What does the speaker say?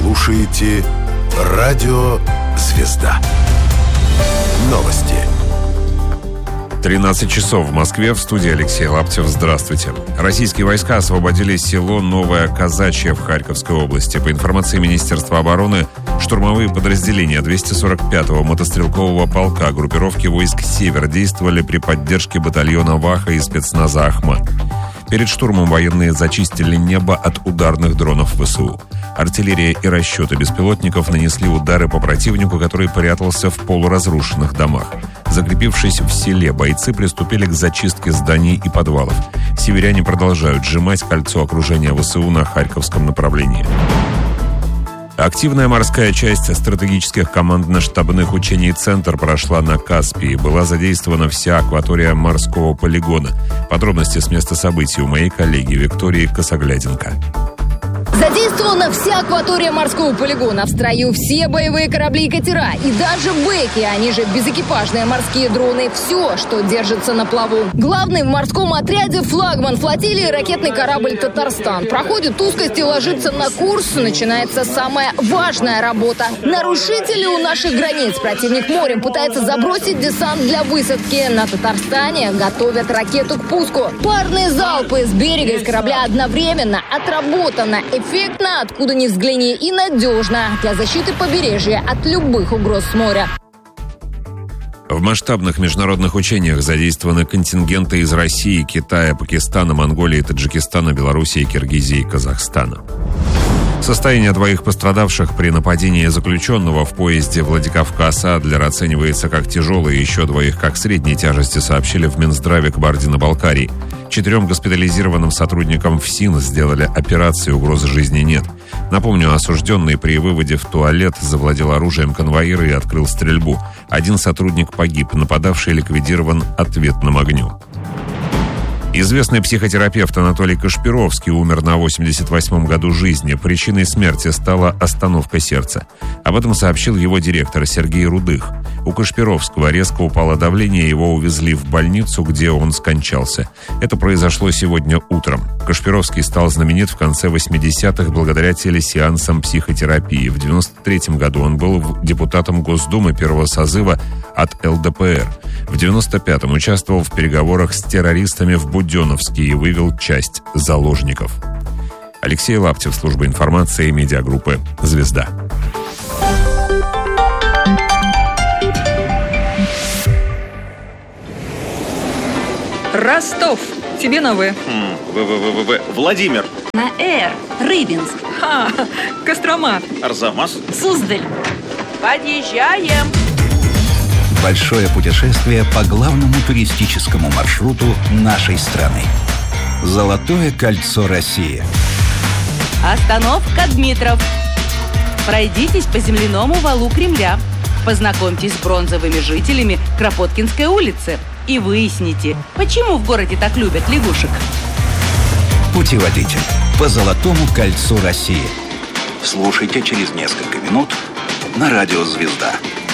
слушаете Радио «Звезда». Новости. 13 часов в Москве. В студии Алексей Лаптев. Здравствуйте. Российские войска освободили село Новое Казачье в Харьковской области. По информации Министерства обороны, штурмовые подразделения 245-го мотострелкового полка группировки войск «Север» действовали при поддержке батальона «Ваха» и спецназа «Ахмат». Перед штурмом военные зачистили небо от ударных дронов ВСУ. Артиллерия и расчеты беспилотников нанесли удары по противнику, который прятался в полуразрушенных домах. Закрепившись в селе, бойцы приступили к зачистке зданий и подвалов. Северяне продолжают сжимать кольцо окружения ВСУ на Харьковском направлении. Активная морская часть стратегических командно-штабных учений «Центр» прошла на Каспии. Была задействована вся акватория морского полигона. Подробности с места событий у моей коллеги Виктории Косогляденко. Задействована вся акватория морского полигона. В строю все боевые корабли и катера. И даже бэки, они же безэкипажные морские дроны. Все, что держится на плаву. Главный в морском отряде флагман флотилии ракетный корабль «Татарстан». Проходит узкость и ложится на курс. Начинается самая важная работа. Нарушители у наших границ. Противник морем пытается забросить десант для высадки. На Татарстане готовят ракету к пуску. Парные залпы с берега и с корабля одновременно. Отработано. Эффектно, откуда ни взгляни, и надежно для защиты побережья от любых угроз с моря. В масштабных международных учениях задействованы контингенты из России, Китая, Пакистана, Монголии, Таджикистана, Белоруссии, Киргизии и Казахстана. Состояние двоих пострадавших при нападении заключенного в поезде Владикавказ-Адлер оценивается как тяжелое, еще двоих как средней тяжести, сообщили в Минздраве Кабардино-Балкарии. 4 госпитализированным сотрудникам ФСИН сделали операции, угрозы жизни нет. Напомню, осужденный при выводе в туалет завладел оружием конвоира и открыл стрельбу. 1 сотрудник погиб, нападавший ликвидирован ответным огнем. Известный психотерапевт Анатолий Кашпировский умер на 88-м году жизни. Причиной смерти стала остановка сердца. Об этом сообщил его директор Сергей Рудых. У Кашпировского резко упало давление, его увезли в больницу, где он скончался. Это произошло сегодня утром. Кашпировский стал знаменит в конце 80-х благодаря телесеансам психотерапии. В 93-м году он был депутатом Госдумы первого созыва от ЛДПР. В 95-м участвовал в переговорах с террористами в Буденновске и вывел часть заложников. Алексей Лаптев, служба информации медиагруппы «Звезда». Ростов. Тебе на В. Владимир. На Р. Рыбинск. Кострома. Арзамас. Суздаль. Подъезжаем. Большое путешествие по главному туристическому маршруту нашей страны. Золотое кольцо России. Остановка Дмитров. Пройдитесь по земляному валу Кремля. Познакомьтесь с бронзовыми жителями Кропоткинской улицы. И выясните, почему в городе так любят лягушек. Путеводитель по Золотому кольцу России. Слушайте через несколько минут на радио «Звезда».